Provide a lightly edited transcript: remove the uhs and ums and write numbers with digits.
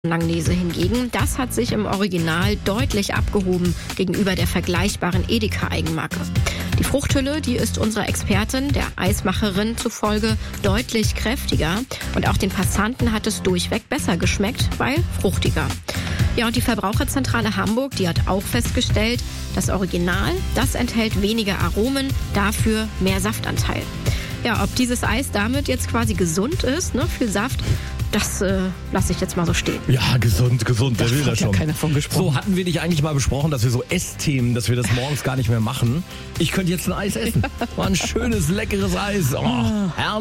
Langnese hingegen, das hat sich im Original deutlich abgehoben gegenüber der vergleichbaren Edeka-Eigenmarke. Die Fruchthülle, die ist unserer Expertin, der Eismacherin zufolge, deutlich kräftiger. Und auch den Passanten hat es durchweg besser geschmeckt, weil fruchtiger. Ja, und die Verbraucherzentrale Hamburg, die hat auch festgestellt, das Original, das enthält weniger Aromen, dafür mehr Saftanteil. Ja, ob dieses Eis damit jetzt quasi gesund ist, viel Saft, das lasse ich jetzt mal so stehen. Ja, gesund, wer will das schon? Ja, keiner von gesprochen. So, hatten wir nicht eigentlich mal besprochen, dass wir so Essthemen, dass wir das morgens gar nicht mehr machen? Ich könnte jetzt ein Eis essen. War ein schönes, leckeres Eis. Oh, herrlich.